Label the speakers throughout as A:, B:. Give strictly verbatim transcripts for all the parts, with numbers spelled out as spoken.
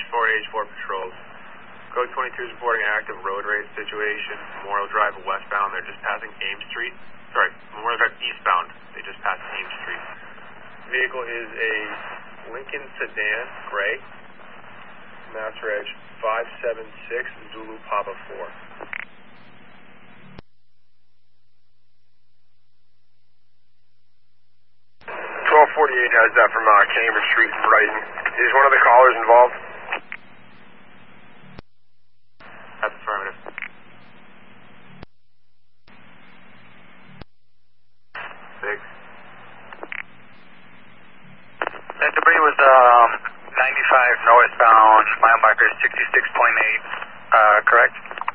A: four, H four patrols. Code twenty-two is reporting an active road rage situation. Memorial Drive westbound. They're just passing Ames Street. Sorry, Memorial Drive eastbound. They just passed Ames Street. Vehicle is a Lincoln sedan, gray. Mass Reg five seven six Zulu Papa four.
B: twelve forty-eight has that from uh, Cambridge Street in Brighton. Is one of the callers involved?
A: That's affirmative. Six.
C: That debris was um, ninety-five northbound, mile marker sixty-six point eight, uh, correct?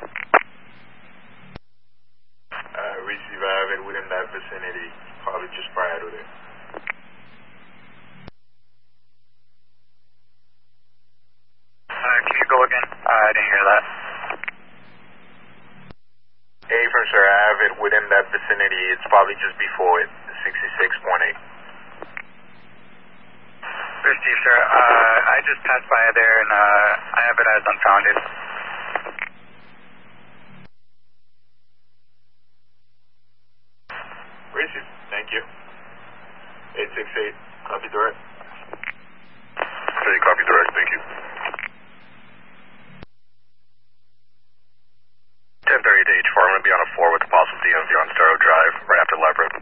A: Uh, receive, I have it within that vicinity, probably just prior to it.
C: Uh, can you go again? Uh, I didn't hear that.
A: Hey, from sir, I have it within that vicinity. It's probably just before it, sixty-six point eight.
C: Steve, sir. Uh, I just passed by there and uh, I have it as unfounded.
A: Receive. Thank you. eight six eight. Copy direct.
B: Okay, copy direct. Thank you. ten thirty to H four. I'm going to be on a four with the possible D M V on Starrow Drive, right after Leverett.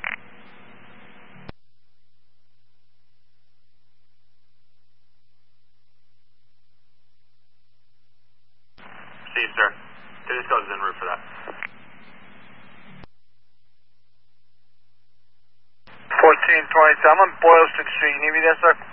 A: See, sir. This goes en route for that.
C: fourteen twenty-seven, Boylston Street. You need me there, sir?